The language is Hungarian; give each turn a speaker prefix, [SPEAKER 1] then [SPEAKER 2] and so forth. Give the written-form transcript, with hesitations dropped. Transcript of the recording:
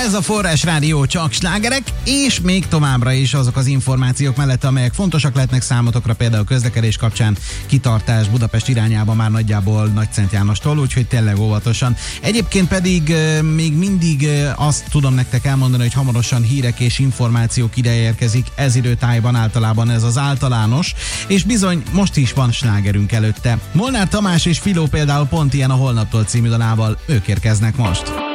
[SPEAKER 1] Ez a Forrás Rádió, csak slágerek, és még továbbra is azok az információk mellett, amelyek fontosak lehetnek számotokra, például közlekedés kapcsán kitartás Budapest irányába már nagyjából Nagyszent Jánostól, úgyhogy tényleg óvatosan. Egyébként pedig még mindig azt tudom nektek elmondani, hogy hamarosan hírek és információk ideje érkezik, ez időtájban általában ez az általános, és bizony most is van slágerünk előtte. Molnár Tamás és Filó például pont ilyen a Holnaptól című dalával, ők érkeznek most.